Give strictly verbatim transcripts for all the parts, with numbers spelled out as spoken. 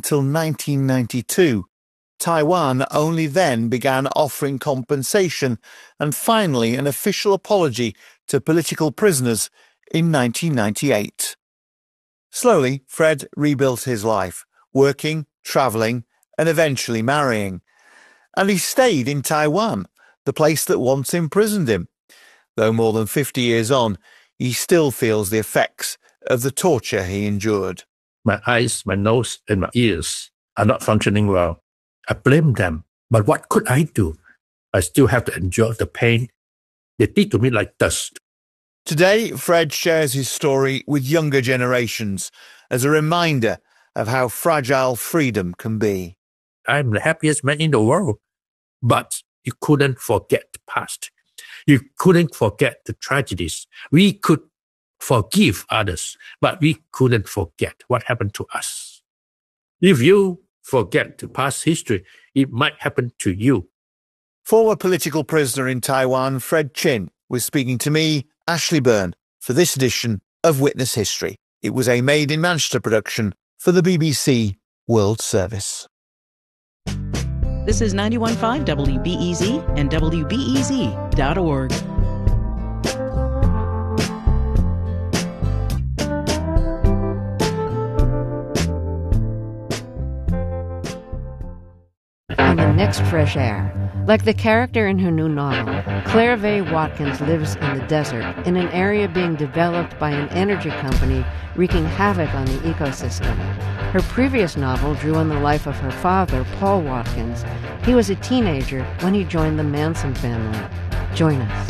until nineteen ninety-two. Taiwan only then began offering compensation and finally an official apology to political prisoners in nineteen ninety-eight. Slowly, Fred rebuilt his life, working, travelling, and eventually marrying. And he stayed in Taiwan, the place that once imprisoned him. Though more than fifty years on, he still feels the effects of the torture he endured. My eyes, my nose, and my ears are not functioning well. I blame them. But what could I do? I still have to endure the pain. They did to me like dust. Today, Fred shares his story with younger generations as a reminder of how fragile freedom can be. I'm the happiest man in the world. But you couldn't forget the past. You couldn't forget the tragedies. We could forgive others, but we couldn't forget what happened to us. If you forget the past history, it might happen to you. Former political prisoner in Taiwan, Fred Chin, was speaking to me, Ashley Byrne, for this edition of Witness History. It was a Made in Manchester production for the B B C World Service. This is ninety-one point five W B E Z and W B E Z dot org. On the next Fresh Air, like the character in her new novel, Claire Vaye Watkins lives in the desert in an area being developed by an energy company wreaking havoc on the ecosystem. Her previous novel drew on the life of her father, Paul Watkins. He was a teenager when he joined the Manson family. Join us.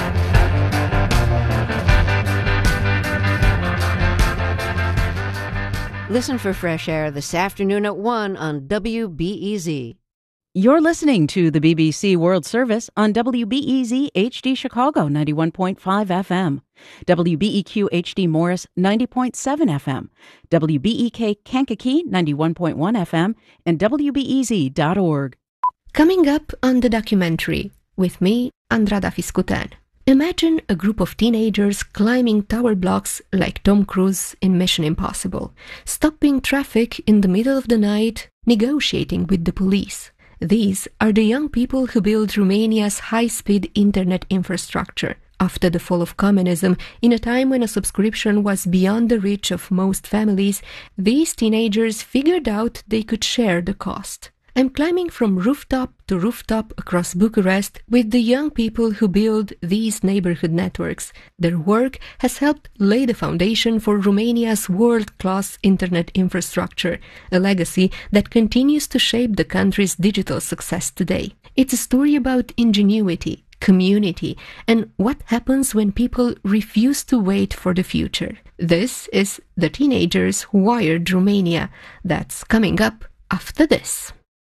Listen for Fresh Air this afternoon at one on W B E Z. You're listening to the B B C World Service on W B E Z H D Chicago ninety-one point five F M, W B E Q H D Morris ninety point seven F M, W B E K Kankakee ninety-one point one F M, and W B E Z dot org. Coming up on the documentary, with me, Andrada Fiskuten. Imagine a group of teenagers climbing tower blocks like Tom Cruise in Mission Impossible, stopping traffic in the middle of the night, negotiating with the police. These are the young people who built Romania's high-speed internet infrastructure after the fall of communism. In a time when a subscription was beyond the reach of most families, these teenagers figured out they could share the cost. I'm climbing from rooftop to rooftop across Bucharest with the young people who build these neighborhood networks. Their work has helped lay the foundation for Romania's world-class internet infrastructure, a legacy that continues to shape the country's digital success today. It's a story about ingenuity, community, and what happens when people refuse to wait for the future. This is The Teenagers Who Wired Romania. That's coming up after this.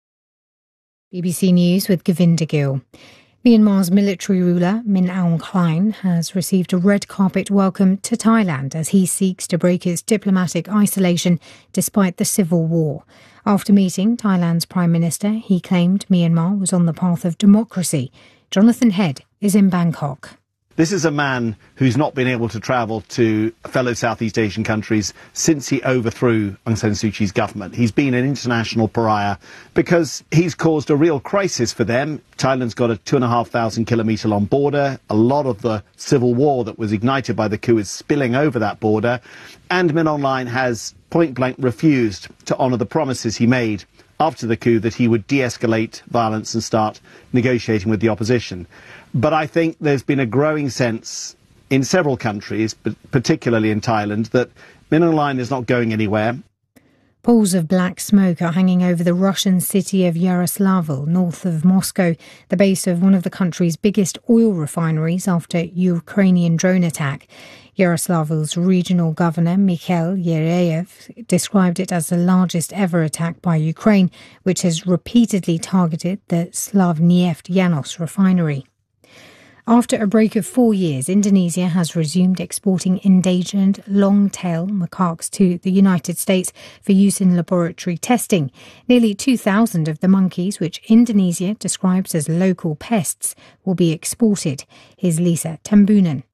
B B C News with Govinda Gill. Myanmar's military ruler, Min Aung Hlaing, has received a red carpet welcome to Thailand as he seeks to break its diplomatic isolation despite the civil war. After meeting Thailand's Prime Minister, he claimed Myanmar was on the path of democracy. Jonathan Head is in Bangkok. This is a man who's not been able to travel to fellow Southeast Asian countries since he overthrew Aung San Suu Kyi's government. He's been an international pariah because he's caused a real crisis for them. Thailand's got a two and a half thousand kilometre long border. A lot of the civil war that was ignited by the coup is spilling over that border. And Min Aung Hlaing has point blank refused to honour the promises he made after the coup that he would de-escalate violence and start negotiating with the opposition. But I think there's been a growing sense in several countries, but particularly in Thailand, that Min Aung Hlaing is not going anywhere. Pools of black smoke are hanging over the Russian city of Yaroslavl, north of Moscow, the base of one of the country's biggest oil refineries after Ukrainian drone attack. Yaroslavl's regional governor, Mikhail Yereyev, described it as the largest ever attack by Ukraine, which has repeatedly targeted the Slavneft Yanos refinery. After a break of four years, Indonesia has resumed exporting endangered long-tail macaques to the United States for use in laboratory testing. Nearly two thousand of the monkeys, which Indonesia describes as local pests, will be exported. Here's Lisa Tambunan.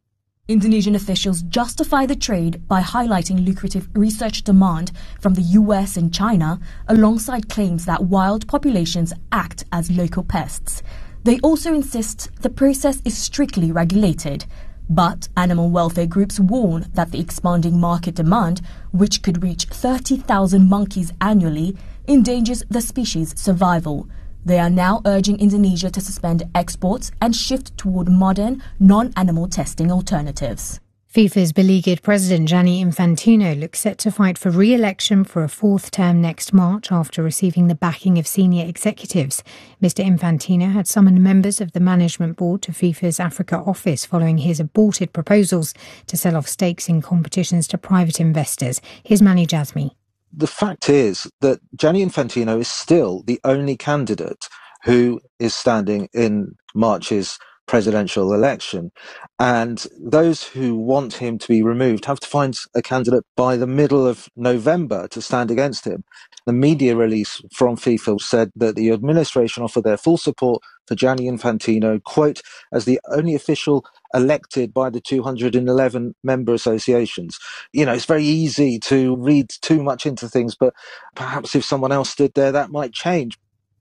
Indonesian officials justify the trade by highlighting lucrative research demand from the U S and China, alongside claims that wild populations act as local pests. They also insist the process is strictly regulated. But animal welfare groups warn that the expanding market demand, which could reach thirty thousand monkeys annually, endangers the species' survival. They are now urging Indonesia to suspend exports and shift toward modern, non-animal testing alternatives. FIFA's beleaguered president Gianni Infantino looks set to fight for re-election for a fourth term next March after receiving the backing of senior executives. Mister Infantino had summoned members of the management board to FIFA's Africa office following his aborted proposals to sell off stakes in competitions to private investors. Here's Manny Jasmi. The fact is that Gianni Infantino is still the only candidate who is standing in March's presidential election. And those who want him to be removed have to find a candidate by the middle of November to stand against him. The media release from FIFA said that the administration offered their full support for Gianni Infantino, quote, as the only official elected by the two hundred eleven member associations. You know, it's very easy to read too much into things, but perhaps if someone else stood there, that might change.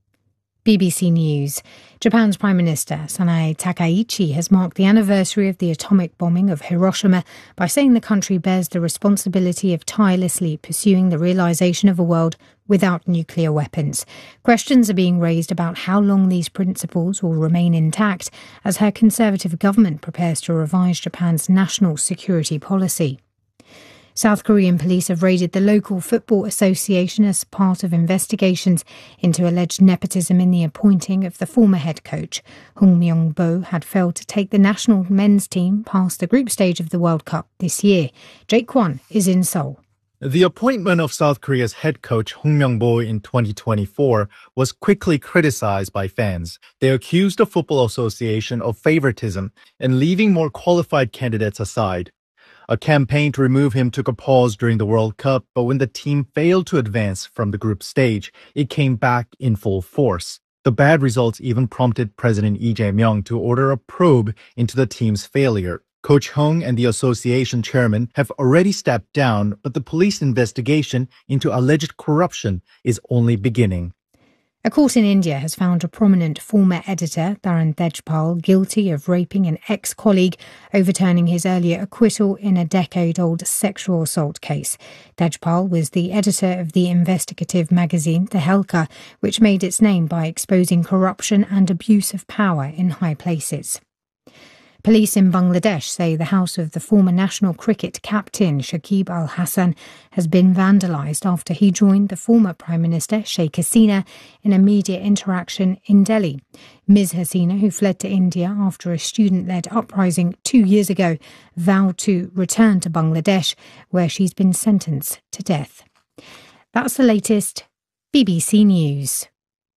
B B C News. Japan's Prime Minister Sanae Takaichi has marked the anniversary of the atomic bombing of Hiroshima by saying the country bears the responsibility of tirelessly pursuing the realization of a world without nuclear weapons. Questions are being raised about how long these principles will remain intact as her Conservative government prepares to revise Japan's national security policy. South Korean police have raided the local football association as part of investigations into alleged nepotism in the appointing of the former head coach. Hong Myung-bo had failed to take the national men's team past the group stage of the World Cup this year. Jake Kwon is in Seoul. The appointment of South Korea's head coach Hong Myung-bo in twenty twenty-four was quickly criticized by fans. They accused the Football Association of favoritism and leaving more qualified candidates aside. A campaign to remove him took a pause during the World Cup, but when the team failed to advance from the group stage, it came back in full force. The bad results even prompted President Lee Jae-myung to order a probe into the team's failure. Coach Hong and the association chairman have already stepped down, but the police investigation into alleged corruption is only beginning. A court in India has found a prominent former editor, Tarun Tejpal, guilty of raping an ex-colleague, overturning his earlier acquittal in a decade-old sexual assault case. Tejpal was the editor of the investigative magazine Tehelka, which made its name by exposing corruption and abuse of power in high places. Police in Bangladesh say the house of the former national cricket captain Shakib Al Hasan has been vandalised after he joined the former Prime Minister Sheikh Hasina in a media interaction in Delhi. Miz Hasina, who fled to India after a student-led uprising two years ago, vowed to return to Bangladesh, where she's been sentenced to death. That's the latest. B B C News.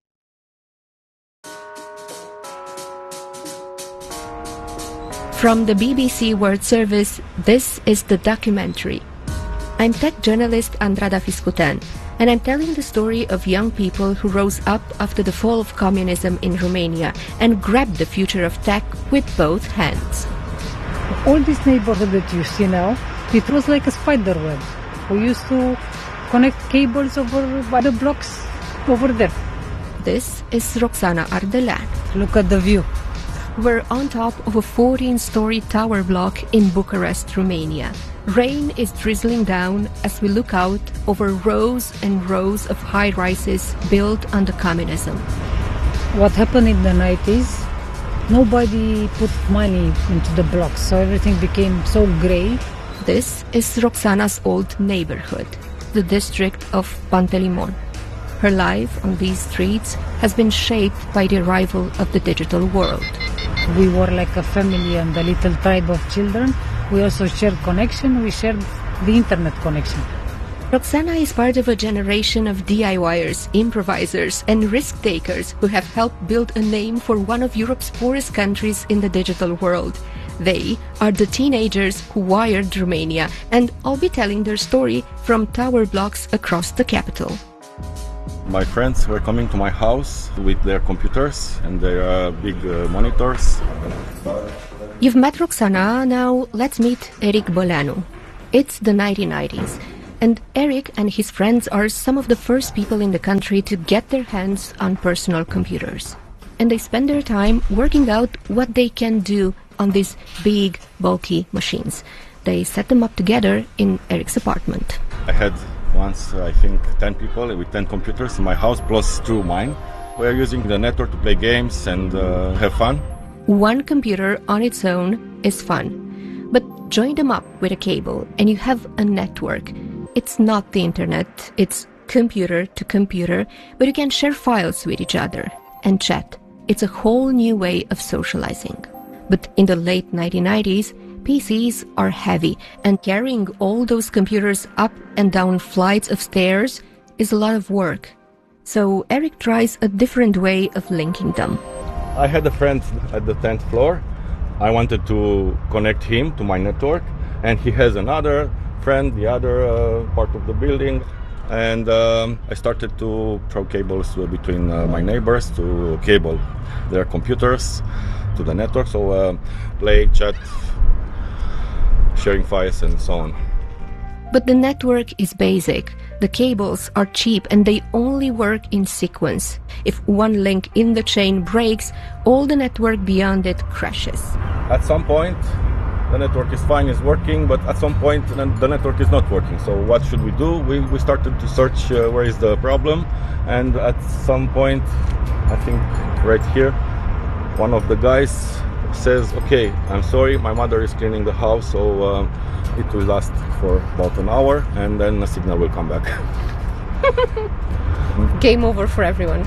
From the B B C World Service, this is The Documentary. I'm tech journalist Andrada Fiscuten, and I'm telling the story of young people who rose up after the fall of communism in Romania and grabbed the future of tech with both hands. All this neighborhood that you see now, it was like a spider web. We used to connect cables over by the blocks over there. This is Roxana Ardelan. Look at the view. We're on top of a fourteen-story tower block in Bucharest, Romania. Rain is drizzling down as we look out over rows and rows of high-rises built under communism. What happened in the nineties, nobody put money into the blocks, so everything became so grey. This is Roxana's old neighborhood, the district of Pantelimon. Her life on these streets has been shaped by the arrival of the digital world. We were like a family and a little tribe of children. We also shared connection. We shared the internet connection. Roxana is part of a generation of DIYers, improvisers, and risk-takers who have helped build a name for one of Europe's poorest countries in the digital world. They are the teenagers who wired Romania, and I'll be telling their story from tower blocks across the capital. My friends were coming to my house with their computers and their uh, big uh, monitors. You've met Roxana, now let's meet Eric Boleanu. It's the nineteen nineties, and Eric and his friends are some of the first people in the country to get their hands on personal computers. And they spend their time working out what they can do on these big, bulky machines. They set them up together in Eric's apartment. I had once, I think, ten people with ten computers in my house, plus two mine. We are using the network to play games and uh, have fun. One computer on its own is fun, but join them up with a cable and you have a network. It's not the internet, it's computer to computer, but you can share files with each other and chat. It's a whole new way of socializing. But in the late nineteen nineties, P Cs are heavy, and carrying all those computers up and down flights of stairs is a lot of work. So Eric tries a different way of linking them. I had a friend at the tenth floor. I wanted to connect him to my network, and he has another friend, the other uh, part of the building. And um, I started to throw cables between uh, my neighbors to cable their computers to the network, so uh, play, chat, sharing files and so on. But the network is basic. The cables are cheap and they only work in sequence. If one link in the chain breaks, all the network beyond it crashes. At some point, the network is fine, is working, but at some point the network is not working. So what should we do? We, we started to search uh, where is the problem, and at some point, I think right here, one of the guys says, okay, I'm sorry, my mother is cleaning the house, so uh, it will last for about an hour and then the signal will come back. Game over for everyone.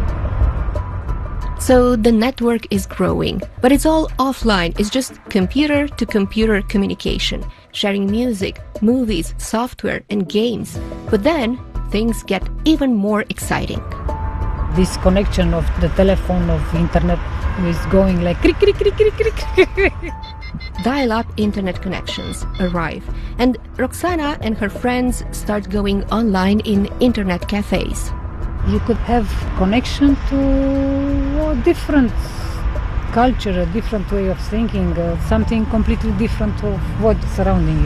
So the network is growing, but it's all offline. It's just computer to computer communication, sharing music, movies, software and games. But then things get even more exciting. This connection of the telephone, of the internet, is going like crick, crick, crick, crick, crick. Dial-up internet connections arrive, and Roxana and her friends start going online in internet cafes. You could have connection to a different culture, a different way of thinking, uh, something completely different of what's surrounding you.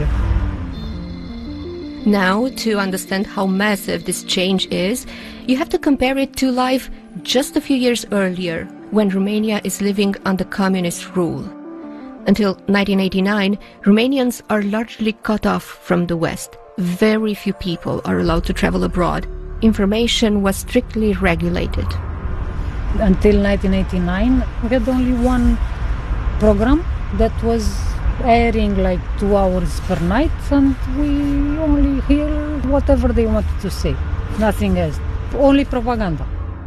Now, to understand how massive this change is, you have to compare it to life just a few years earlier, when Romania is living under communist rule. Until nineteen eighty-nine, Romanians are largely cut off from the West. Very few people are allowed to travel abroad. Information was strictly regulated. Until nineteen eighty-nine, we had only one program that was airing like two hours per night, and we only hear whatever they wanted to say. Nothing else. Only propaganda.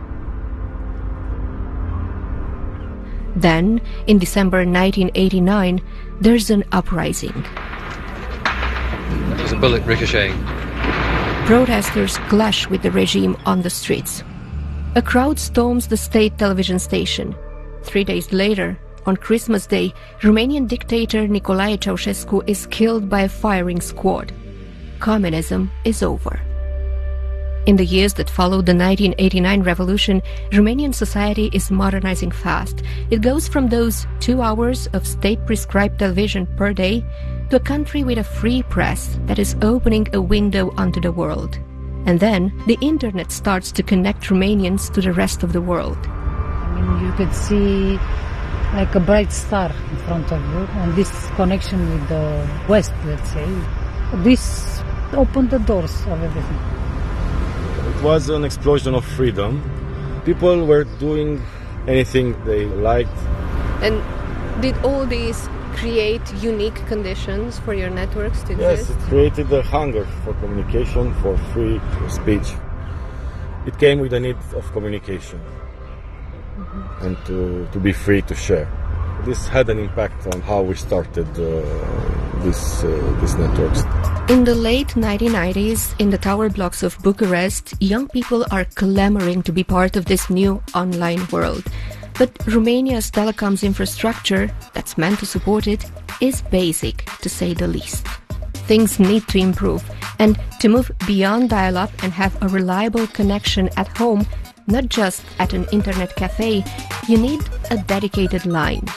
Then, in December nineteen eighty-nine, there's an uprising. There's a bullet ricocheting. Protesters clash with the regime on the streets. A crowd storms the state television station. Three days later, on Christmas Day, Romanian dictator Nicolae Ceausescu is killed by a firing squad. Communism is over. In the years that followed the nineteen eighty-nine revolution, Romanian society is modernizing fast. It goes from those two hours of state-prescribed television per day to a country with a free press that is opening a window onto the world. And then the internet starts to connect Romanians to the rest of the world. I mean, you could see like a bright star in front of you, and this connection with the West, let's say, this opened the doors of everything. It was an explosion of freedom. People were doing anything they liked. And did all these create unique conditions for your networks to Yes, exist? it created a hunger for communication, for free speech. It came with the need of communication mm-hmm. and to, to be free to share. This had an impact on how we started uh, this, uh, these networks. In the late nineteen nineties, in the tower blocks of Bucharest, young people are clamoring to be part of this new online world. But Romania's telecoms infrastructure, that's meant to support it, is basic, to say the least. Things need to improve, and to move beyond dial-up and have a reliable connection at home, not just at an internet cafe, you need a dedicated line.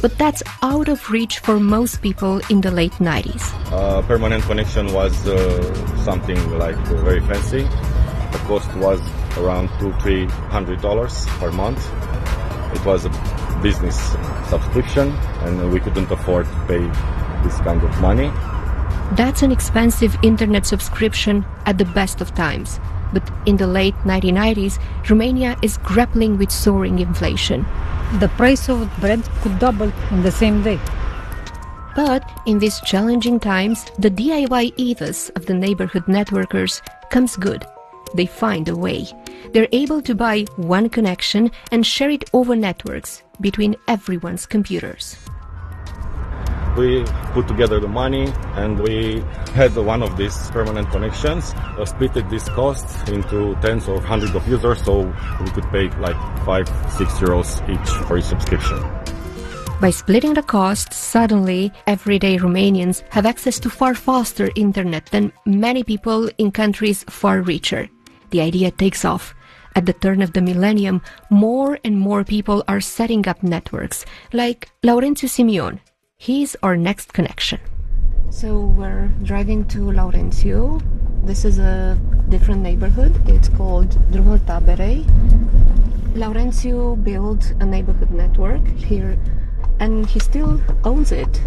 but that's out of reach for most people in the late nineties. Uh, permanent connection was uh, something like uh, very fancy. The cost was around two, three hundred dollars per month. It was a business subscription, and we couldn't afford to pay this kind of money. That's an expensive internet subscription at the best of times. But in the late nineteen nineties, Romania is grappling with soaring inflation. The price of bread could double in the same day. But in these challenging times, the D I Y ethos of the neighborhood networkers comes good. They find a way. They're able to buy one connection and share it over networks between everyone's computers. We put together the money and we had one of these permanent connections, uh, split this cost into tens or hundreds of users, so we could pay like five, six euros each for each subscription. By splitting the cost, suddenly everyday Romanians have access to far faster internet than many people in countries far richer. The idea takes off. At the turn of the millennium, more and more people are setting up networks, like Laurențiu Simion. He's our next connection. So we're driving to Laurențiu. This is a different neighborhood. It's called Drumul Taberei. Laurențiu built a neighborhood network here, and he still owns it.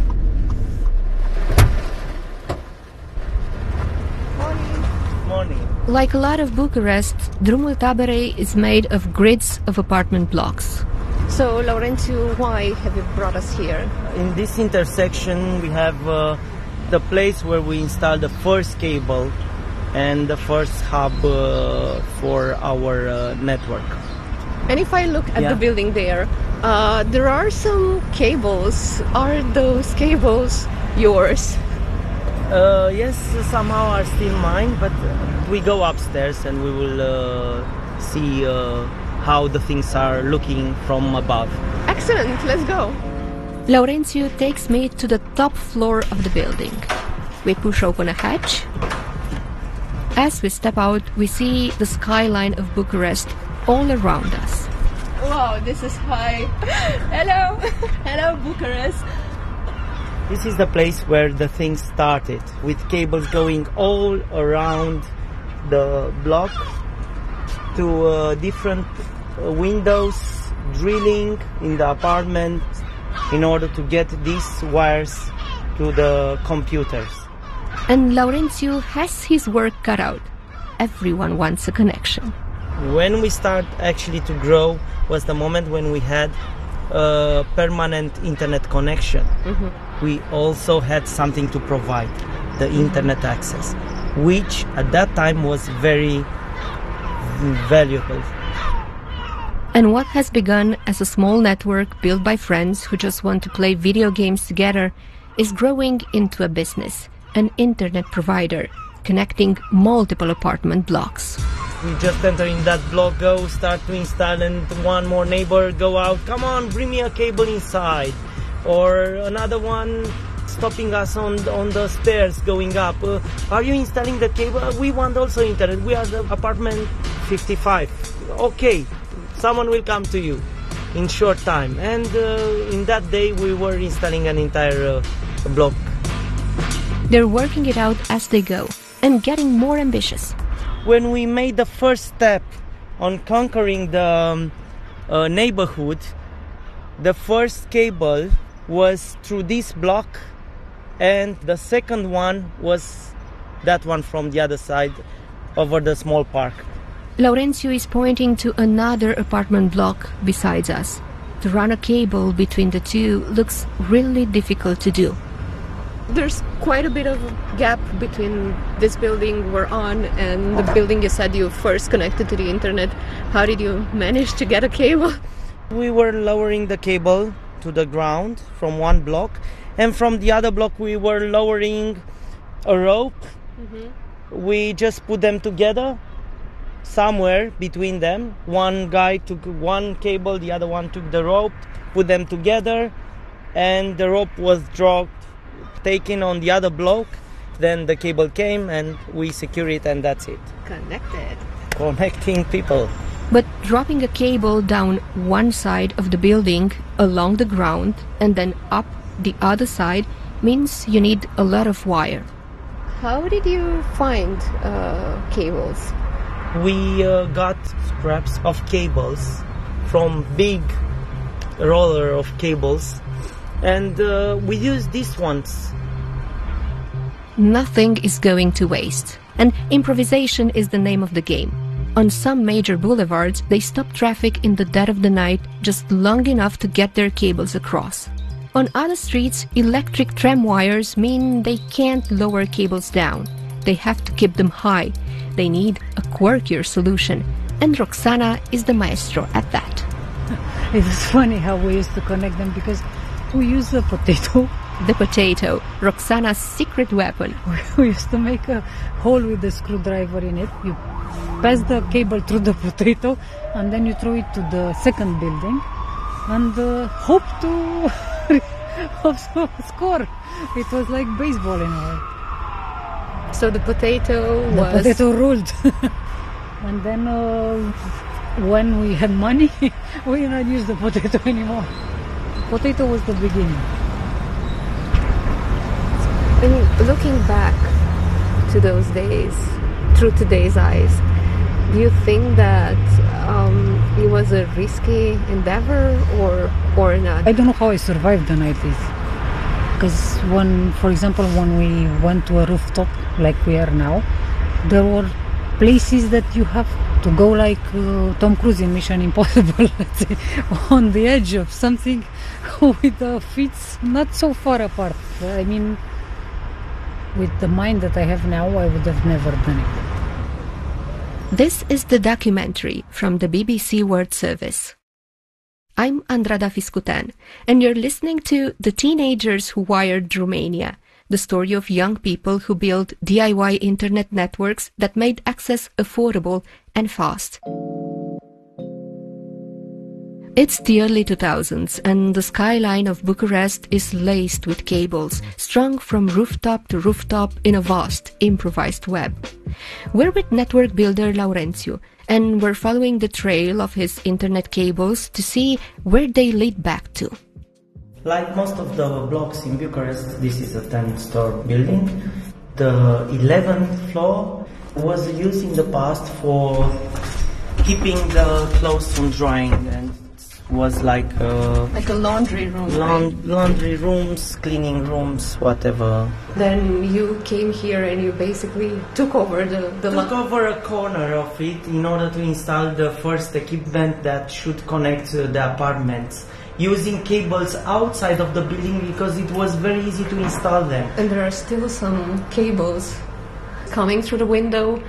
Morning. Morning. Like a lot of Bucharest, Drumul Taberei is made of grids of apartment blocks. So, Laurențiu, why have you brought us here? In this intersection, we have uh, the place where we installed the first cable and the first hub uh, for our uh, network. And if I look at yeah. the building there, uh, there are some cables. Are those cables yours? Uh, yes, somehow are still mine, but we go upstairs and we will uh, see uh, how the things are looking from above. Excellent, let's go. Laurențiu takes me to the top floor of the building. We push open a hatch. As we step out, we see the skyline of Bucharest all around us. Wow, this is high. Hello, hello Bucharest. This is the place where the thing started, with cables going all around the block to uh, different uh, windows, drilling in the apartment in order to get these wires to the computers. And Laurențiu has his work cut out. Everyone wants a connection. When we start actually to grow was the moment when we had a permanent internet connection. Mm-hmm. We also had something to provide, the internet access, which at that time was very valuable. And what has begun as a small network built by friends who just want to play video games together is growing into a business, an internet provider, connecting multiple apartment blocks. We just enter in that block, go start to install, and one more neighbor go out, come on, bring me a cable inside. Or another one stopping us on, on the stairs going up. Uh, are you installing the cable? We want also internet. We are the apartment fifty-five. Okay, someone will come to you in short time. And uh, in that day we were installing an entire uh, block. They're working it out as they go and getting more ambitious. When we made the first step on conquering the um, uh, neighborhood, the first cable was through this block, and the second one was that one from the other side over the small park. Laurențiu is pointing to another apartment block besides us. To run a cable between the two looks really difficult to do. There's quite a bit of a gap between this building we're on and the building you said you first connected to the internet. How did you manage to get a cable? We were lowering the cable to the ground from one block, and from the other block we were lowering a rope. Mm-hmm. We just put them together somewhere between them. One guy took one cable, the other one took the rope, put them together, and the rope was dropped, taken on the other block. Then the cable came and we secure it, and that's it. Connected. Connecting people. But dropping a cable down one side of the building along the ground and then up the other side means you need a lot of wire. How did you find uh, cables? We uh, got scraps of cables from big roller of cables, and uh, we use these ones. Nothing is going to waste, and improvisation is the name of the game. On some major boulevards, they stop traffic in the dead of the night just long enough to get their cables across. On other streets, electric tram wires mean they can't lower cables down. They have to keep them high. They need a quirkier solution, and Roxana is the maestro at that. It was funny how we used to connect them because we use a potato. The potato, Roxana's secret weapon. We used to make a hole with a screwdriver in it. You pass the cable through the potato and then you throw it to the second building and uh, hope to hope to score. It was like baseball in a way. So the potato the was... The potato ruled. And then uh, when we had money, we did not use the potato anymore. Potato was the beginning. And looking back to those days, through today's eyes, do you think that um, it was a risky endeavor or or not? I don't know how I survived the nineties. Because when, for example, when we went to a rooftop like we are now, there were places that you have to go like uh, Tom Cruise in Mission Impossible, let's say, on the edge of something with the feet not so far apart. I mean, with the mind that I have now, I would have never done it. This is the documentary from the B B C World Service. I'm Andrada Fiscutan, and you're listening to The Teenagers Who Wired Romania, the story of young people who built D I Y internet networks that made access affordable and fast. It's the early two thousands, and the skyline of Bucharest is laced with cables, strung from rooftop to rooftop in a vast, improvised web. We're with network builder Laurențiu, and we're following the trail of his internet cables to see where they lead back to. Like most of the blocks in Bucharest, this is a ten-story building. The eleventh floor was used in the past for keeping the clothes from drying, and was like a, like a laundry room. Laun- right? Laundry rooms, cleaning rooms, whatever. Then you came here and you basically took over the the Took lo- over a corner of it in order to install the first equipment that should connect uh, the apartments, using cables outside of the building because it was very easy to install them. And there are still some cables coming through the window.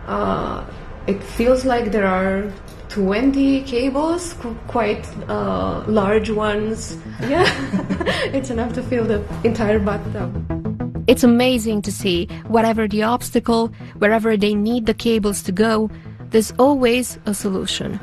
Uh, it feels like there are twenty cables, qu- quite uh, large ones. Yeah, it's enough to fill the entire bathtub. It's amazing to see, whatever the obstacle, wherever they need the cables to go, there's always a solution.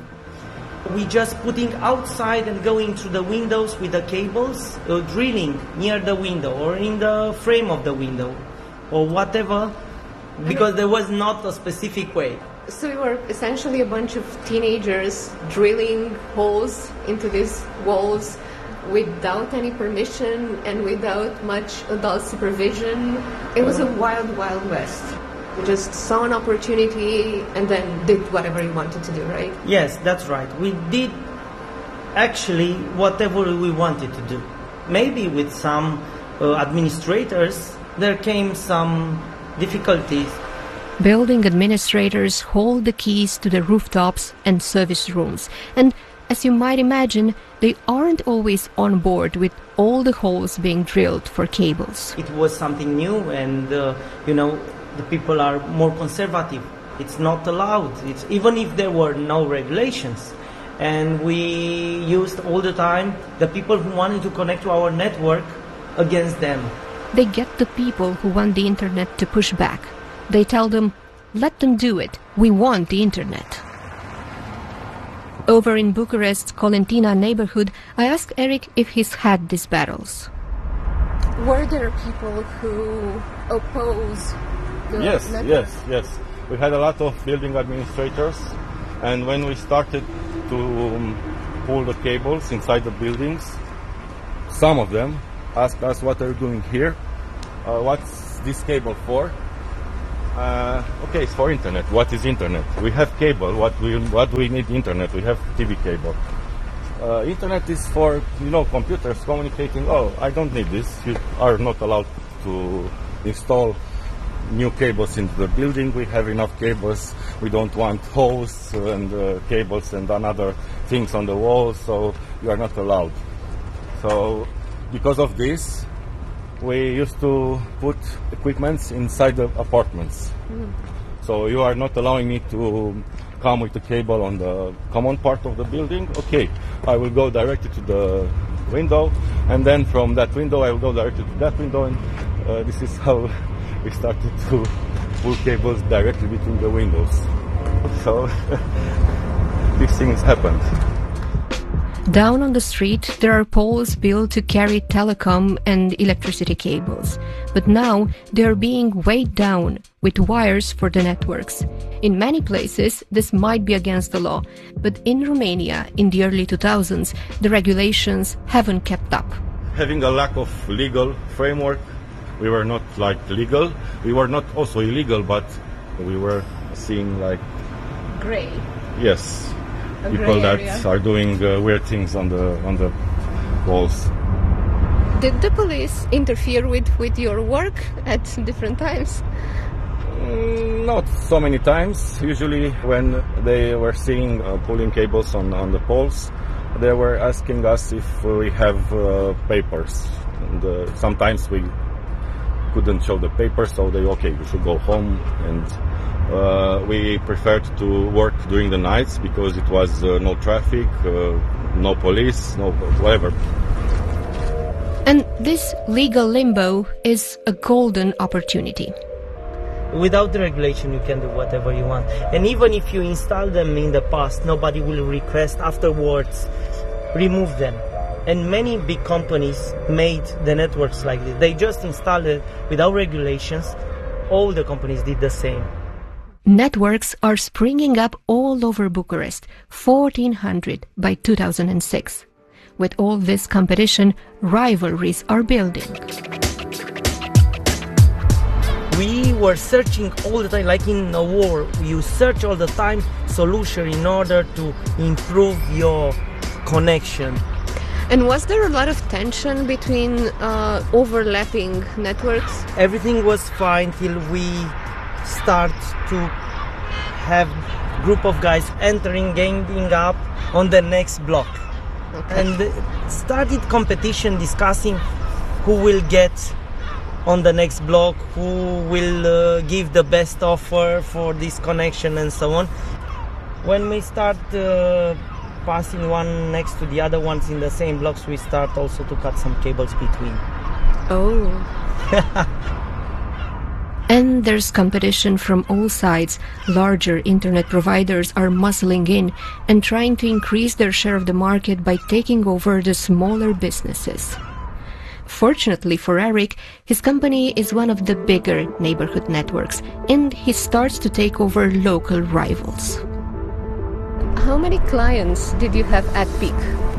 We just putting outside and going through the windows with the cables, uh, drilling near the window or in the frame of the window or whatever, because there was not a specific way. So we were essentially a bunch of teenagers drilling holes into these walls without any permission and without much adult supervision. It was a wild, wild west. We just saw an opportunity and then did whatever we wanted to do, right? Yes, that's right. We did actually whatever we wanted to do. Maybe with some uh, administrators there came some difficulties. Building administrators hold the keys to the rooftops and service rooms, and as you might imagine, they aren't always on board with all the holes being drilled for cables. It was something new, and uh, you know, the people are more conservative. It's not allowed, it's, even if there were no regulations. And we used all the time the people who wanted to connect to our network against them. They get the people who want the internet to push back. They tell them, let them do it, we want the internet. Over in Bucharest's Colentina neighborhood, I asked Eric if he's had these battles. Were there people who oppose the Yes, network? yes, yes. We had a lot of building administrators And when we started to um, pull the cables inside the buildings, some of them asked us, what are you doing here? Uh, what's this cable for? Uh, okay, it's for internet. What is internet? We have cable. What we what do we need internet? We have T V cable. Uh, internet is for, you know, computers communicating. Oh, I don't need this. You are not allowed to install new cables into the building. We have enough cables. We don't want hose and uh, cables and another things on the walls, so you are not allowed. So because of this, we used to put equipments inside the apartments. Mm. So you are not allowing me to come with the cable on the common part of the building. Okay, I will go directly to the window, and then from that window I will go directly to that window, and uh, this is how we started to pull cables directly between the windows. So these things happened. Down on the street, there are poles built to carry telecom and electricity cables. But now they are being weighed down with wires for the networks. In many places, this might be against the law, but in Romania, in the early two thousands, the regulations haven't kept up. Having a lack of legal framework, we were not like legal. We were not also illegal, but we were seeing like gray. Yes. People that area. Are doing uh, weird things on the on the walls. Did the police interfere with, with your work at different times? Mm, not so many times. Usually when they were seeing uh, pulling cables on, on the poles, they were asking us if we have uh, papers. And uh, sometimes we couldn't show the papers, so they, okay, we should go home. And Uh, we preferred to work during the nights because it was uh, no traffic, uh, no police, no whatever. And this legal limbo is a golden opportunity. Without the regulation, you can do whatever you want. And even if you install them in the past, nobody will request afterwards, remove them. And many big companies made the networks like this. They just installed it without regulations. All the companies did the same. Networks are springing up all over Bucharest, fourteen hundred by two thousand six. With all this competition, rivalries are building. We were searching all the time, like in a war. You search all the time solution in order to improve your connection. And was there a lot of tension between uh, overlapping networks? Everything was fine till we start to have group of guys entering, ganging up on the next block. Okay. And started competition, discussing who will get on the next block, who will uh, give the best offer for this connection and so on. When we start uh, passing one next to the other ones in the same blocks, we start also to cut some cables between. Oh. And there's competition from all sides. Larger internet providers are muscling in and trying to increase their share of the market by taking over the smaller businesses. Fortunately for Eric, his company is one of the bigger neighborhood networks, and he starts to take over local rivals. How many clients did you have at peak?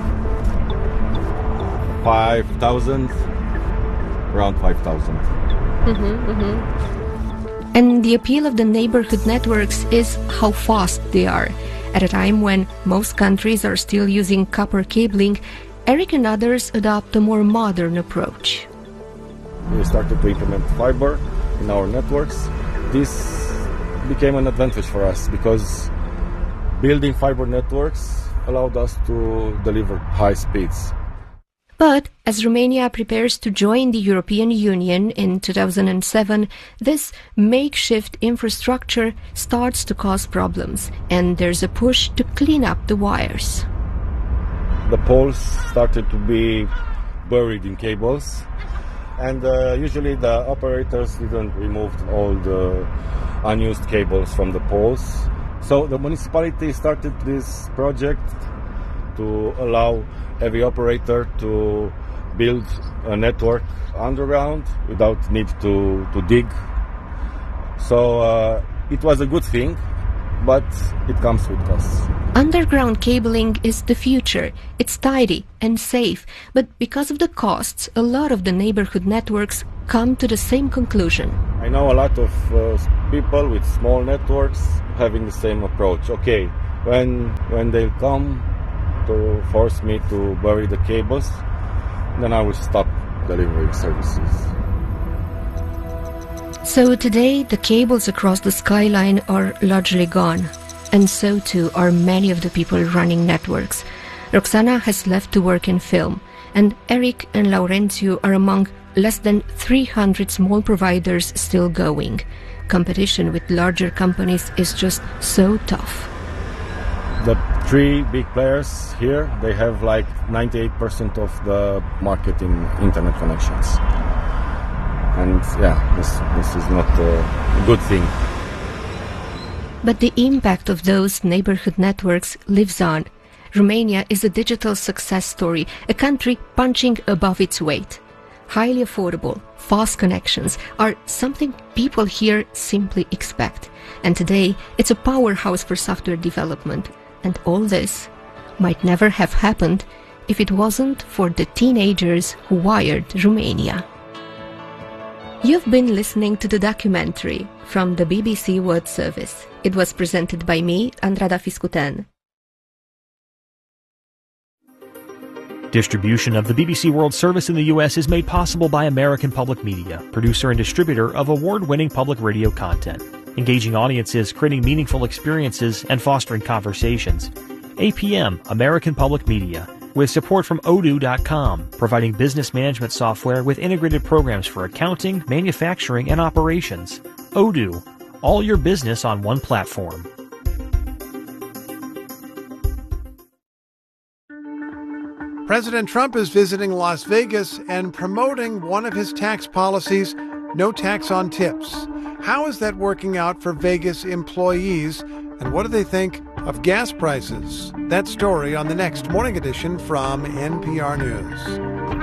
five thousand, around five thousand. Mm-hmm, mm-hmm. And the appeal of the neighborhood networks is how fast they are. At a time when most countries are still using copper cabling, Eric and others adopt a more modern approach. We started to implement fiber in our networks. This became an advantage for us because building fiber networks allowed us to deliver high speeds. But as Romania prepares to join the European Union in two thousand seven, this makeshift infrastructure starts to cause problems, and there's a push to clean up the wires. The poles started to be buried in cables, and uh, usually the operators didn't remove all the unused cables from the poles. So the municipality started this project to allow every operator to build a network underground without need to, to dig. So uh, it was a good thing but it comes with costs. Underground cabling is the future. It's tidy and safe, but because of the costs, a lot of the neighborhood networks come to the same conclusion. I know a lot of uh, people with small networks having the same approach. Okay, when when they'll come to force me to bury the cables, then I will stop delivering services. So today, the cables across the skyline are largely gone. And so too are many of the people running networks. Roxana has left to work in film, and Eric and Laurențiu are among less than three hundred small providers still going. Competition with larger companies is just so tough. The three big players here, they have like ninety-eight percent of the market in internet connections. And yeah, this, this is not a good thing. But the impact of those neighborhood networks lives on. Romania is a digital success story, a country punching above its weight. Highly affordable, fast connections are something people here simply expect. And today, it's a powerhouse for software development. And all this might never have happened if it wasn't for the teenagers who wired Romania. You've been listening to the documentary from the B B C World Service. It was presented by me, Andrada Fiscuten. Distribution of the B B C World Service in the U S is made possible by American Public Media, producer and distributor of award-winning public radio content, engaging audiences, creating meaningful experiences, and fostering conversations. A P M, American Public Media, with support from Odoo dot com, providing business management software with integrated programs for accounting, manufacturing, and operations. Odoo, all your business on one platform. President Trump is visiting Las Vegas and promoting one of his tax policies, no tax on tips. How is that working out for Vegas employees, and what do they think of gas prices? That story on the next Morning Edition from N P R News.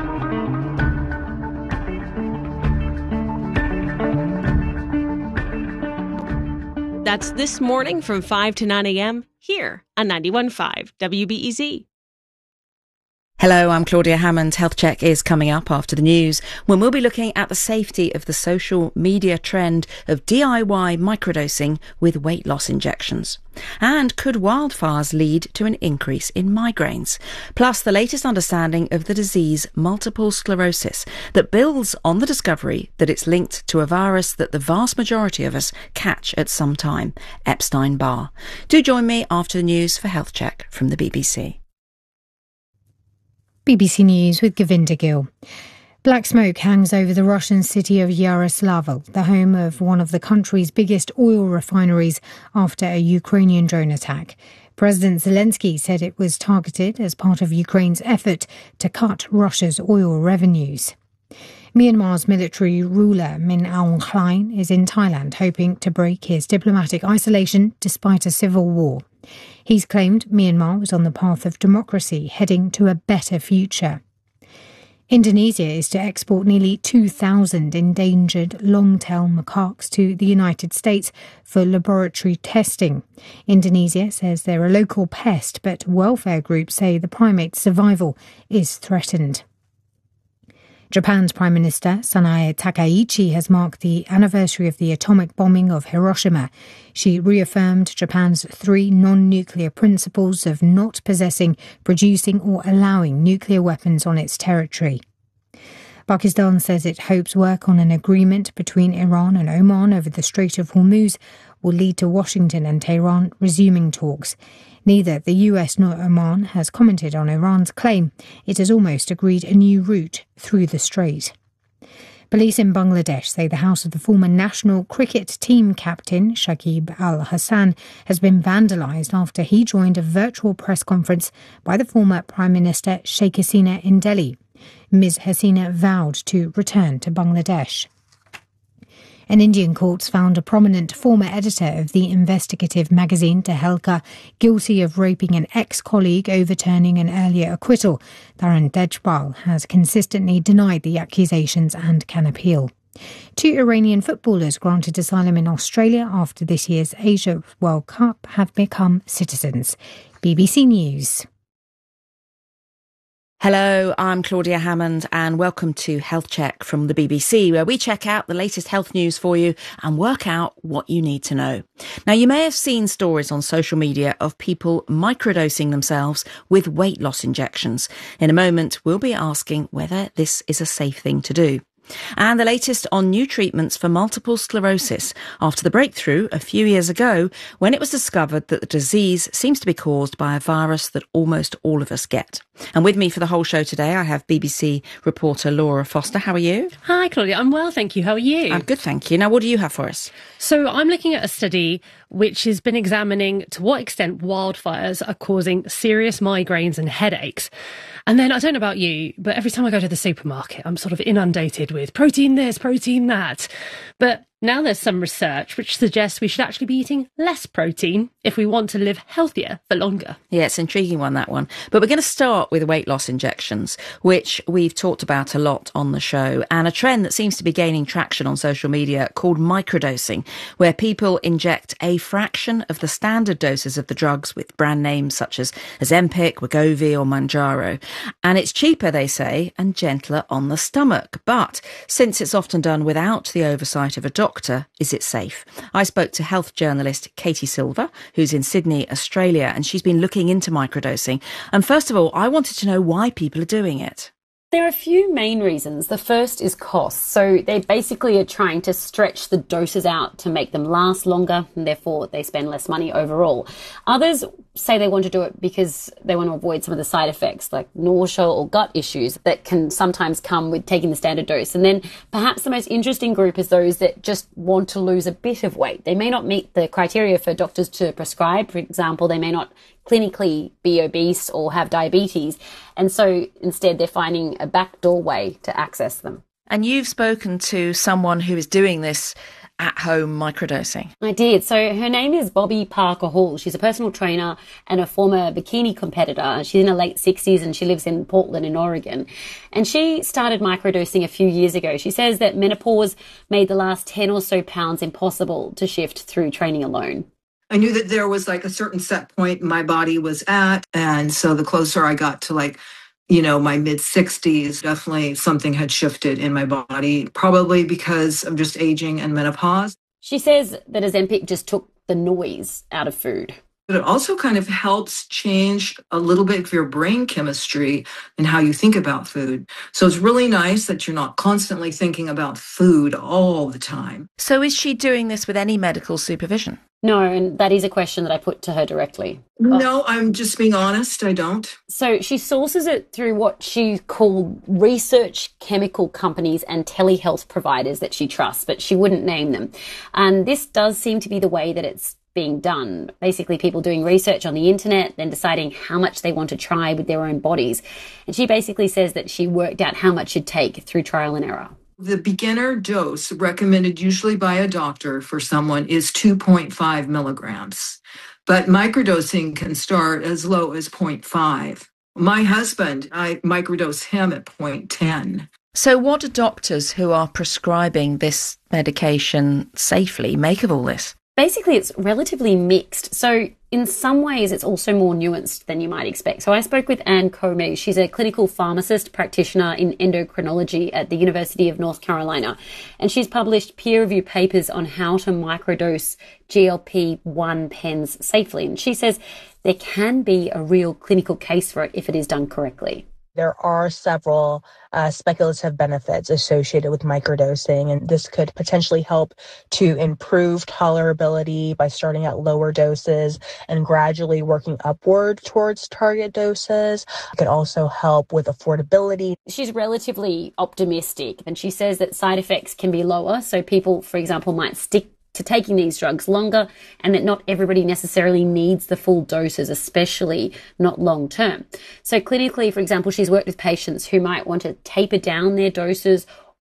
That's This Morning from five to nine a.m. here on ninety-one point five W B E Z. Hello, I'm Claudia Hammond. Health Check is coming up after the news, when we'll be looking at the safety of the social media trend of D I Y microdosing with weight loss injections. And could wildfires lead to an increase in migraines? Plus, the latest understanding of the disease multiple sclerosis that builds on the discovery that it's linked to a virus that the vast majority of us catch at some time, Epstein-Barr. Do join me after the news for Health Check from the B B C. B B C News with Govinda Gill. Black smoke hangs over the Russian city of Yaroslavl, the home of one of the country's biggest oil refineries, after a Ukrainian drone attack. President Zelensky said it was targeted as part of Ukraine's effort to cut Russia's oil revenues. Myanmar's military ruler Min Aung Hlaing is in Thailand, hoping to break his diplomatic isolation despite a civil war. He's claimed Myanmar was on the path of democracy, heading to a better future. Indonesia is to export nearly two thousand endangered long-tailed macaques to the United States for laboratory testing. Indonesia says they're a local pest, but welfare groups say the primate's survival is threatened. Japan's Prime Minister Sanae Takaichi has marked the anniversary of the atomic bombing of Hiroshima. She reaffirmed Japan's three non-nuclear principles of not possessing, producing or allowing nuclear weapons on its territory. Pakistan says it hopes work on an agreement between Iran and Oman over the Strait of Hormuz will lead to Washington and Tehran resuming talks. Neither the U S nor Oman has commented on Iran's claim it has almost agreed a new route through the strait. Police in Bangladesh say the house of the former national cricket team captain Shakib Al Hassan has been vandalised after he joined a virtual press conference by the former Prime Minister Sheikh Hasina in Delhi. Miz Hasina vowed to return to Bangladesh. An Indian courts found a prominent former editor of the investigative magazine Tehelka guilty of raping an ex-colleague, overturning an earlier acquittal. Tarun Tejpal has consistently denied the accusations and can appeal. Two Iranian footballers granted asylum in Australia after this year's Asia World Cup have become citizens. B B C News. Hello, I'm Claudia Hammond and welcome to Health Check from the B B C, where we check out the latest health news for you and work out what you need to know. Now, you may have seen stories on social media of people microdosing themselves with weight loss injections. In a moment, we'll be asking whether this is a safe thing to do. And the latest on new treatments for multiple sclerosis after the breakthrough a few years ago when it was discovered that the disease seems to be caused by a virus that almost all of us get. And with me for the whole show today, I have B B C reporter Laura Foster. How are you? Hi, Claudia. I'm well, thank you. How are you? I'm good, thank you. Now, what do you have for us? So I'm looking at a study which has been examining to what extent wildfires are causing serious migraines and headaches. And then, I don't know about you, but every time I go to the supermarket, I'm sort of inundated with protein this, protein that. But now there's some research which suggests we should actually be eating less protein if we want to live healthier for longer. Yeah, it's an intriguing one, that one. But we're going to start with weight loss injections, which we've talked about a lot on the show, and a trend that seems to be gaining traction on social media called microdosing, where people inject a fraction of the standard doses of the drugs with brand names such as Ozempic, Wegovy or Mounjaro. And it's cheaper, they say, and gentler on the stomach. But since it's often done without the oversight of a doctor, is it safe? I spoke to health journalist Katie Silver, who's in Sydney, Australia, and she's been looking into microdosing. And first of all, I wanted to know why people are doing it. There are a few main reasons. The first is cost. So they basically are trying to stretch the doses out to make them last longer, and therefore they spend less money overall. Others say they want to do it because they want to avoid some of the side effects like nausea or gut issues that can sometimes come with taking the standard dose. And then perhaps the most interesting group is those that just want to lose a bit of weight. They may not meet the criteria for doctors to prescribe. For example, they may not clinically be obese or have diabetes. And so instead they're finding a backdoor way to access them. And you've spoken to someone who is doing this at-home microdosing. I did. So her name is Bobby Parker Hall. She's a personal trainer and a former bikini competitor. She's in her late sixties and she lives in Portland in Oregon. And she started microdosing a few years ago. She says that menopause made the last ten or so pounds impossible to shift through training alone. I knew that there was like a certain set point my body was at. And so the closer I got to like, you know, my mid sixties, definitely something had shifted in my body, probably because of just aging and menopause. She says that Ozempic just took the noise out of food. But it also kind of helps change a little bit of your brain chemistry and how you think about food. So it's really nice that you're not constantly thinking about food all the time. So is she doing this with any medical supervision? No, and that is a question that I put to her directly. No, I'm just being honest, I don't. So she sources it through what she called research chemical companies and telehealth providers that she trusts, but she wouldn't name them. And this does seem to be the way that it's being done. Basically, people doing research on the internet, then deciding how much they want to try with their own bodies. And she basically says that she worked out how much she'd take through trial and error. The beginner dose recommended usually by a doctor for someone is two point five milligrams, but microdosing can start as low as zero point five. My husband, I microdose him at zero point one zero. So what do doctors who are prescribing this medication safely make of all this? Basically, it's relatively mixed. So in some ways, it's also more nuanced than you might expect. So I spoke with Anne Comey. She's a clinical pharmacist practitioner in endocrinology at the University of North Carolina. And she's published peer-reviewed papers on how to microdose G L P one pens safely. And she says there can be a real clinical case for it if it is done correctly. There are several uh, speculative benefits associated with microdosing, and this could potentially help to improve tolerability by starting at lower doses and gradually working upward towards target doses. It could also help with affordability. She's relatively optimistic, and she says that side effects can be lower. So people, for example, might stick to taking these drugs longer, and that not everybody necessarily needs the full doses, especially not long term. So clinically, for example, she's worked with patients who might want to taper down their doses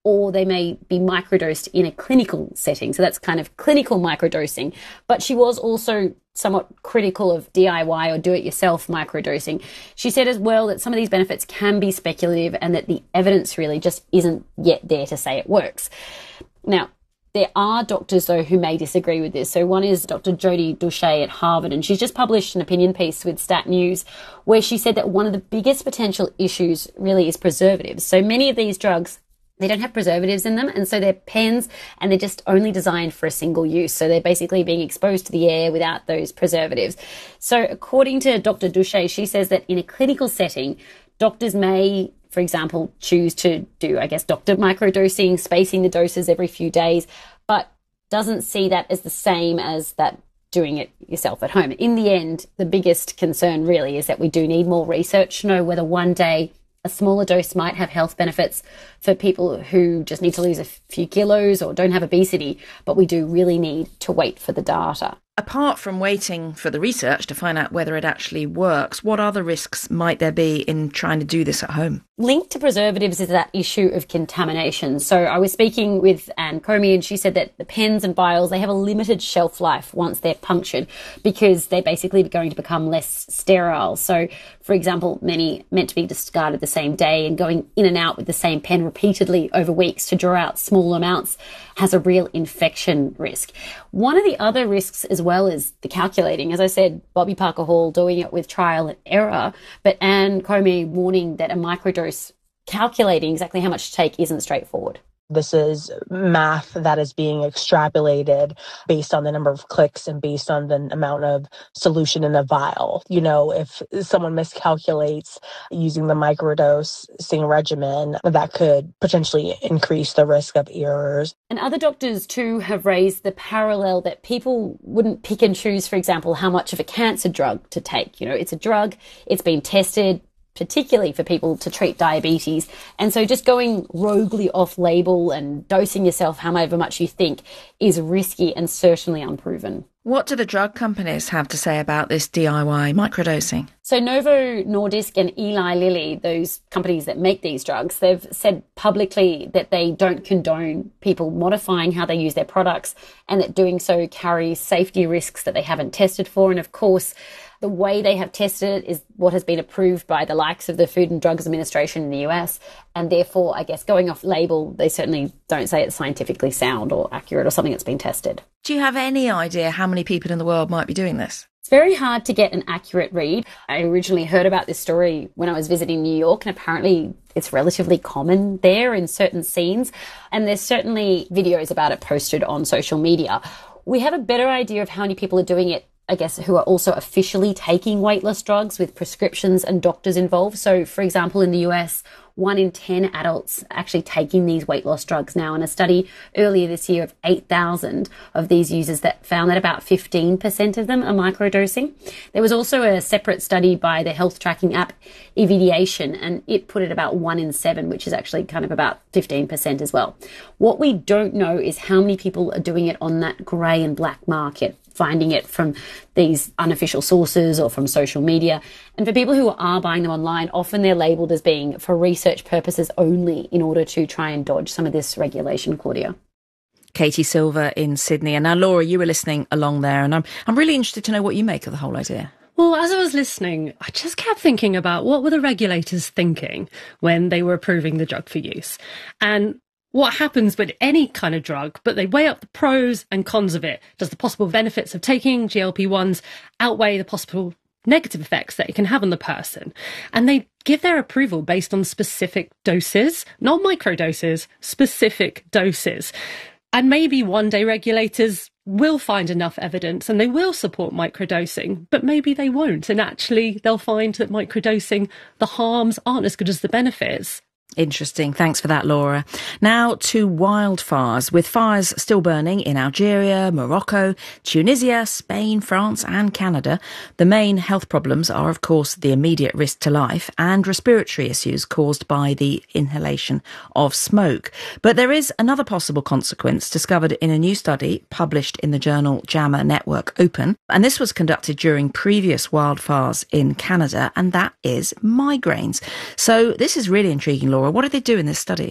or they may be microdosed in a clinical setting. So that's kind of clinical microdosing. But she was also somewhat critical of D I Y or do-it-yourself microdosing. She said as well that some of these benefits can be speculative and that the evidence really just isn't yet there to say it works. Now, there are doctors, though, who may disagree with this. So one is Doctor Jodi Duche at Harvard, and she's just published an opinion piece with Stat News where she said that one of the biggest potential issues really is preservatives. So many of these drugs, they don't have preservatives in them, and so they're pens, and they're just only designed for a single use. So they're basically being exposed to the air without those preservatives. So according to Doctor Duche, she says that in a clinical setting, doctors may, for example, choose to do, I guess, doctor microdosing, spacing the doses every few days, but doesn't see that as the same as that doing it yourself at home. In the end, the biggest concern really is that we do need more research to know whether one day a smaller dose might have health benefits for people who just need to lose a few kilos or don't have obesity, but we do really need to wait for the data. Apart from waiting for the research to find out whether it actually works, what other risks might there be in trying to do this at home? Linked to preservatives is that issue of contamination. So I was speaking with Anne Comey, and she said that the pens and vials, they have a limited shelf life once they're punctured because they're basically going to become less sterile. So, for example, many meant to be discarded the same day, and going in and out with the same pen repeatedly over weeks to draw out small amounts has a real infection risk. One of the other risks as well is the calculating. As I said, Bobby Parker Hall doing it with trial and error, but Anne Comey warning that a microdose calculating exactly how much to take isn't straightforward. This is math that is being extrapolated based on the number of clicks and based on the amount of solution in a vial. You know, if someone miscalculates using the microdosing regimen, that could potentially increase the risk of errors. And other doctors too have raised the parallel that people wouldn't pick and choose, for example, how much of a cancer drug to take. You know, it's a drug, it's been tested, particularly for people to treat diabetes. And so just going roguely off label and dosing yourself however much you think is risky and certainly unproven. What do the drug companies have to say about this D I Y microdosing? So Novo Nordisk and Eli Lilly, those companies that make these drugs, they've said publicly that they don't condone people modifying how they use their products, and that doing so carries safety risks that they haven't tested for. And of course, the way they have tested it is what has been approved by the likes of the Food and Drugs Administration in the U S. And therefore, I guess going off label, they certainly don't say it's scientifically sound or accurate or something that's been tested. Do you have any idea how many people in the world might be doing this? It's very hard to get an accurate read. I originally heard about this story when I was visiting New York, and apparently it's relatively common there in certain scenes. And there's certainly videos about it posted on social media. We have a better idea of how many people are doing it, I guess, who are also officially taking weight loss drugs with prescriptions and doctors involved. So, for example, in the U S, one in ten adults are actually taking these weight loss drugs now. And a study earlier this year of eight thousand of these users that found that about fifteen percent of them are microdosing. There was also a separate study by the health tracking app Evidiation, and it put it about one in seven, which is actually kind of about fifteen percent as well. What we don't know is how many people are doing it on that grey and black market, finding it from these unofficial sources or from social media. And for people who are buying them online, often they're labelled as being for research purposes only in order to try and dodge some of this regulation, Claudia. Katie Silver in Sydney. And now, Laura, you were listening along there, and I'm I'm really interested to know what you make of the whole idea. Well, as I was listening, I just kept thinking about what were the regulators thinking when they were approving the drug for use. And what happens with any kind of drug, but they weigh up the pros and cons of it. Does the possible benefits of taking G L P ones outweigh the possible negative effects that it can have on the person? And they give their approval based on specific doses, not microdoses, specific doses. And maybe one day regulators will find enough evidence and they will support microdosing, but maybe they won't. And actually they'll find that microdosing, the harms aren't as good as the benefits. Interesting. Thanks for that, Laura. Now to wildfires. With fires still burning in Algeria, Morocco, Tunisia, Spain, France and Canada, the main health problems are, of course, the immediate risk to life and respiratory issues caused by the inhalation of smoke. But there is another possible consequence discovered in a new study published in the journal JAMA Network Open. And this was conducted during previous wildfires in Canada, and that is migraines. So this is really intriguing, Laura. What did they do in this study?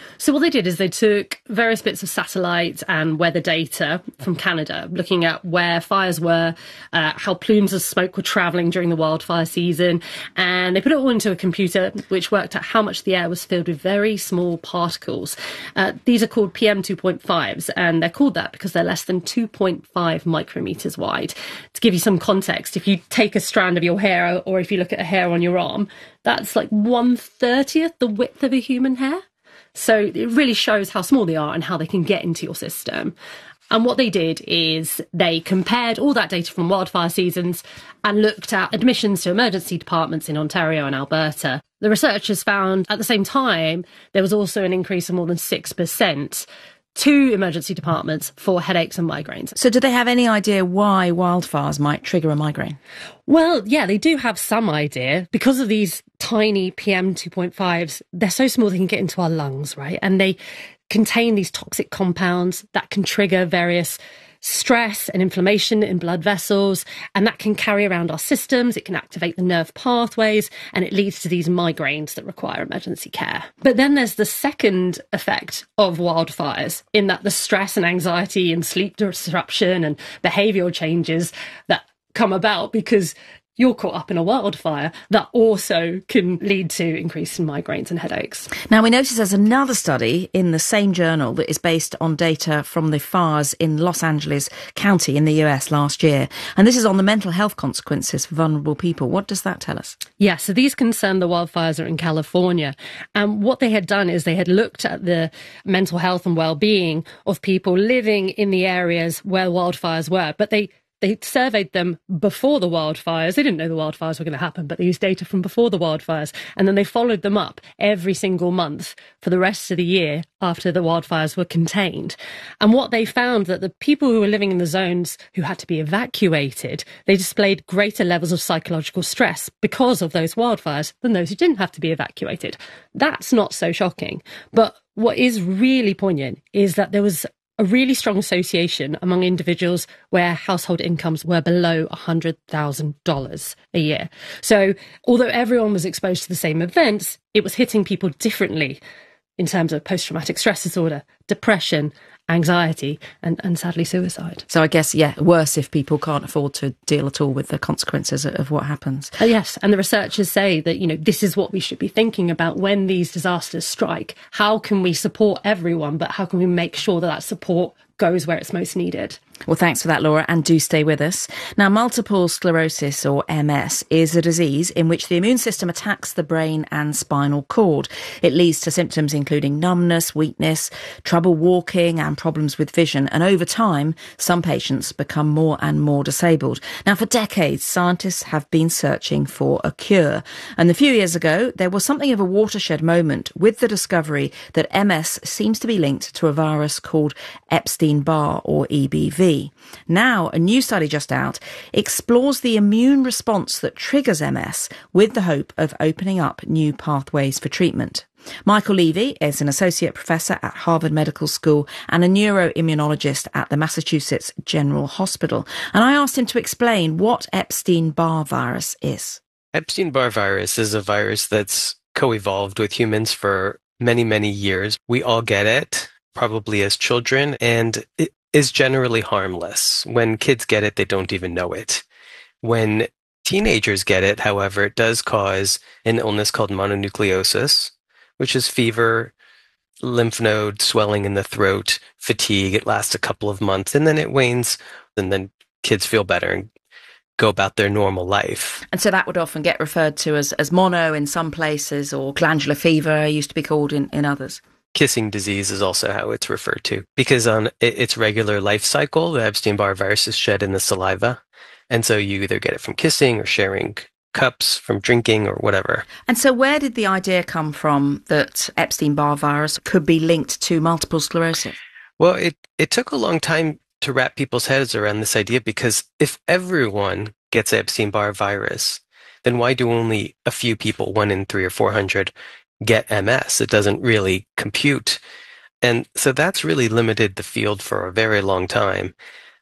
So what they did is they took various bits of satellite and weather data from Canada, looking at where fires were, uh, how plumes of smoke were travelling during the wildfire season, and they put it all into a computer which worked out how much the air was filled with very small particles. Uh, these are called P M two point fives, and they're called that because they're less than two point five micrometers wide. To give you some context, if you take a strand of your hair, or if you look at a hair on your arm, that's like one thirtieth the width of a human hair. So it really shows how small they are and how they can get into your system. And what they did is they compared all that data from wildfire seasons and looked at admissions to emergency departments in Ontario and Alberta. The researchers found at the same time there was also an increase of more than six percent to emergency departments for headaches and migraines. So do they have any idea why wildfires might trigger a migraine? Well, yeah, they do have some idea. Because of these tiny P M two point fives, they're so small they can get into our lungs, right? And they contain these toxic compounds that can trigger various stress and inflammation in blood vessels, and that can carry around our systems. It can activate the nerve pathways, and it leads to these migraines that require emergency care. But then there's the second effect of wildfires, in that the stress and anxiety and sleep disruption and behavioural changes that come about because you're caught up in a wildfire, that also can lead to increase in migraines and headaches. Now, we notice there's another study in the same journal that is based on data from the fires in Los Angeles County in the U S last year. And this is on the mental health consequences for vulnerable people. What does that tell us? Yeah, so these concern the wildfires are in California. And what they had done is they had looked at the mental health and well-being of people living in the areas where wildfires were, but they They surveyed them before the wildfires. They didn't know the wildfires were going to happen, but they used data from before the wildfires. And then they followed them up every single month for the rest of the year after the wildfires were contained. And what they found that the people who were living in the zones who had to be evacuated, they displayed greater levels of psychological stress because of those wildfires than those who didn't have to be evacuated. That's not so shocking. But what is really poignant is that there was a really strong association among individuals where household incomes were below one hundred thousand dollars a year. So although everyone was exposed to the same events, it was hitting people differently in terms of post-traumatic stress disorder, depression, anxiety, and, and sadly suicide. So I guess, yeah, worse if people can't afford to deal at all with the consequences of what happens. Uh, yes, and the researchers say that, you know, this is what we should be thinking about when these disasters strike. How can we support everyone, but how can we make sure that that support goes where it's most needed? Well, thanks for that, Laura, and do stay with us. Now, multiple sclerosis, or M S, is a disease in which the immune system attacks the brain and spinal cord. It leads to symptoms including numbness, weakness, trouble walking, and problems with vision. And over time, some patients become more and more disabled. Now, for decades, scientists have been searching for a cure. And a few years ago, there was something of a watershed moment with the discovery that M S seems to be linked to a virus called Epstein-Barr, or E B V. Now, a new study just out explores the immune response that triggers M S with the hope of opening up new pathways for treatment. Michael Levy is an associate professor at Harvard Medical School and a neuroimmunologist at the Massachusetts General Hospital. And I asked him to explain what Epstein-Barr virus is. Epstein-Barr virus is a virus that's co-evolved with humans for many, many years. We all get it, probably as children, and it is generally harmless. When kids get it, they don't even know it. When teenagers get it, however, it does cause an illness called mononucleosis, which is fever, lymph node swelling in the throat, fatigue. It lasts a couple of months, and then it wanes, and then kids feel better and go about their normal life. And so that would often get referred to as, as mono in some places, or glandular fever used to be called in, in others. Kissing disease is also how it's referred to, because on its regular life cycle, the Epstein-Barr virus is shed in the saliva. And so you either get it from kissing or sharing cups, from drinking or whatever. And so where did the idea come from that Epstein-Barr virus could be linked to multiple sclerosis? Well, it, it took a long time to wrap people's heads around this idea, because if everyone gets Epstein-Barr virus, then why do only a few people, one in three or four hundred, get M S? It doesn't really compute. And so that's really limited the field for a very long time,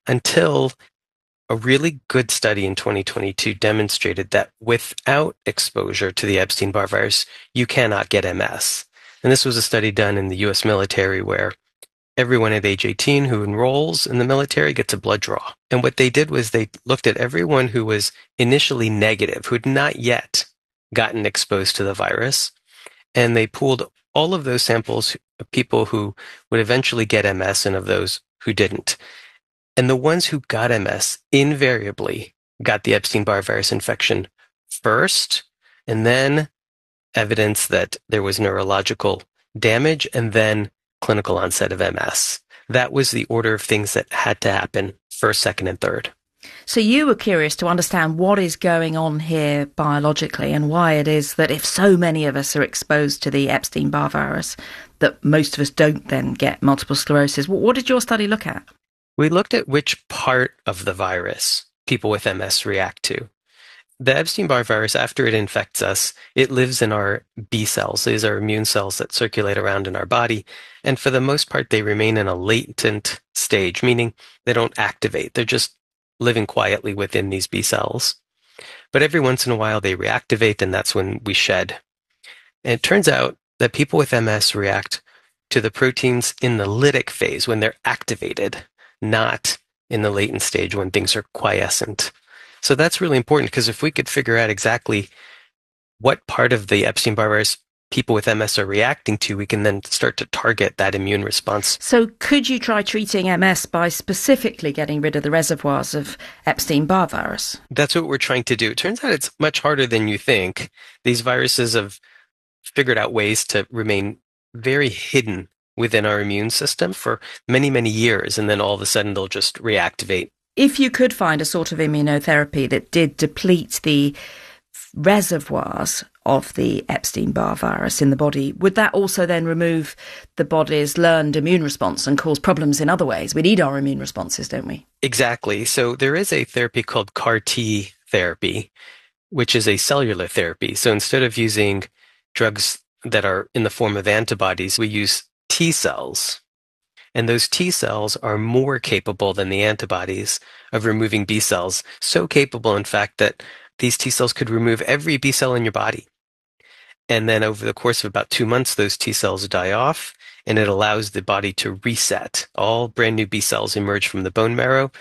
until a really good study in twenty twenty-two demonstrated that without exposure to the Epstein-Barr virus, you cannot get M S. And this was a study done in the U S military where everyone at age eighteen who enrolls in the military gets a blood draw. And what they did was they looked at everyone who was initially negative, who had not yet gotten exposed to the virus, and they pooled all of those samples of people who would eventually get M S and of those who didn't. And the ones who got M S invariably got the Epstein-Barr virus infection first, and then evidence that there was neurological damage, and then clinical onset of M S. That was the order of things that had to happen first, second, and third. So you were curious to understand what is going on here biologically and why it is that if so many of us are exposed to the Epstein-Barr virus, that most of us don't then get multiple sclerosis. What did your study look at? We looked at which part of the virus people with M S react to. The Epstein-Barr virus, after it infects us, it lives in our B cells. These are immune cells that circulate around in our body. And for the most part, they remain in a latent stage, meaning they don't activate. They're just living quietly within these B cells. But every once in a while, they reactivate, and that's when we shed. And it turns out that people with M S react to the proteins in the lytic phase when they're activated, not in the latent stage when things are quiescent. So that's really important, because if we could figure out exactly what part of the Epstein-Barr virus people with M S are reacting to, we can then start to target that immune response. So could you try treating M S by specifically getting rid of the reservoirs of Epstein-Barr virus? That's what we're trying to do. It turns out it's much harder than you think. These viruses have figured out ways to remain very hidden within our immune system for many, many years, and then all of a sudden they'll just reactivate. If you could find a sort of immunotherapy that did deplete the reservoirs of the Epstein-Barr virus in the body, would that also then remove the body's learned immune response and cause problems in other ways? We need our immune responses, don't we? Exactly. So there is a therapy called C A R T therapy, which is a cellular therapy. So instead of using drugs that are in the form of antibodies, we use T cells. And those T cells are more capable than the antibodies of removing B cells. So capable, in fact, that these T cells could remove every B cell in your body. And then over the course of about two months, those T cells die off, and it allows the body to reset. All brand new B cells emerge from the bone marrow,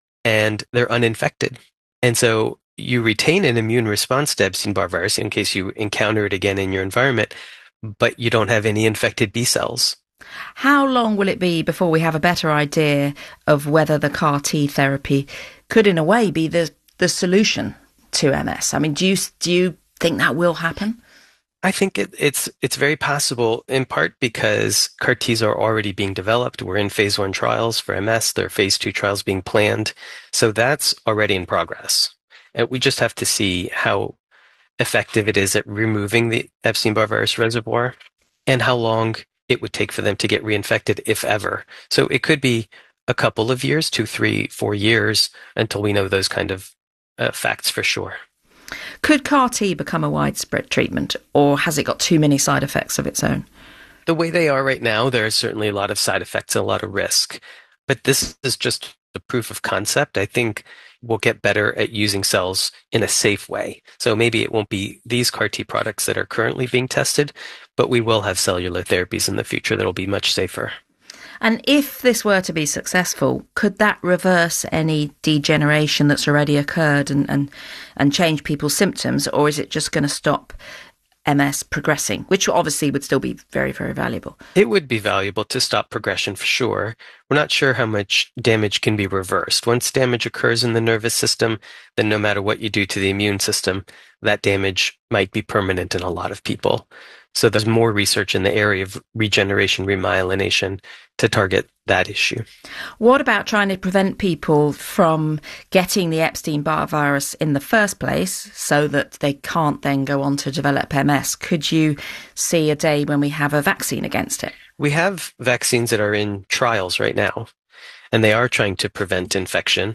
and they're uninfected. And so you retain an immune response to Epstein-Barr virus in case you encounter it again in your environment, but you don't have any infected B cells. How long will it be before we have a better idea of whether the C A R T therapy could, in a way, be the the solution to M S? I mean, do you do you think that will happen? I think it, it's it's very possible, in part because C A R Ts are already being developed. We're in phase one trials for M S. There are phase two trials being planned. So that's already in progress. And we just have to see how effective it is at removing the Epstein-Barr virus reservoir and how long it would take for them to get reinfected, if ever. So it could be a couple of years, two, three, four years, until we know those kind of uh, facts for sure. Could C A R T become a widespread treatment, or has it got too many side effects of its own? The way they are right now, there are certainly a lot of side effects and a lot of risk. But this is just the proof of concept. I think we'll get better at using cells in a safe way. So maybe it won't be these C A R T products that are currently being tested, but we will have cellular therapies in the future that will be much safer. And if this were to be successful, could that reverse any degeneration that's already occurred and, and, and change people's symptoms, or is it just going to stop M S progressing, which obviously would still be very, very valuable? It would be valuable to stop progression for sure. We're not sure how much damage can be reversed. Once damage occurs in the nervous system, then no matter what you do to the immune system, that damage might be permanent in a lot of people. So there's more research in the area of regeneration, remyelination to target that issue. What about trying to prevent people from getting the Epstein-Barr virus in the first place so that they can't then go on to develop M S? Could you see a day when we have a vaccine against it? We have vaccines that are in trials right now, and they are trying to prevent infection.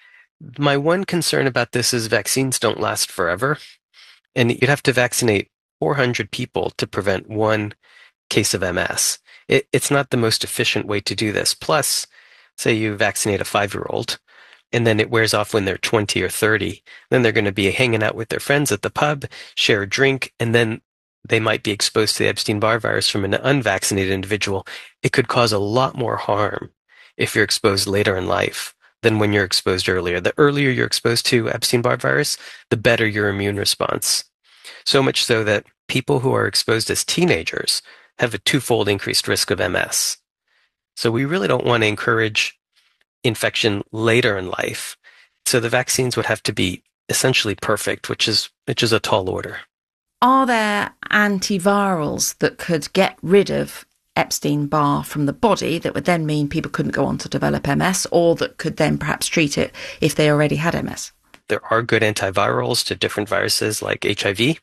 My one concern about this is vaccines don't last forever, and you'd have to vaccinate four hundred people to prevent one case of M S. It, it's not the most efficient way to do this. Plus, say you vaccinate a five-year-old, and then it wears off when they're twenty or thirty. Then they're going to be hanging out with their friends at the pub, share a drink, and then they might be exposed to the Epstein-Barr virus from an unvaccinated individual, it could cause a lot more harm if you're exposed later in life than when you're exposed earlier. The earlier you're exposed to Epstein-Barr virus, the better your immune response. So much so that people who are exposed as teenagers have a twofold increased risk of M S. So we really don't want to encourage infection later in life. So the vaccines would have to be essentially perfect, which is which is a tall order. Are there antivirals that could get rid of Epstein-Barr from the body that would then mean people couldn't go on to develop M S, or that could then perhaps treat it if they already had M S? There are good antivirals to different viruses like H I V.